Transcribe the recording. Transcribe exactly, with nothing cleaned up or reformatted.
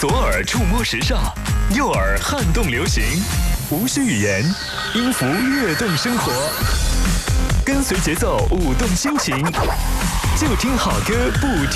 左耳触摸时尚，右耳撼动流行，无需语言，音符跃动生活，跟随节奏舞动心情，就听好歌不听。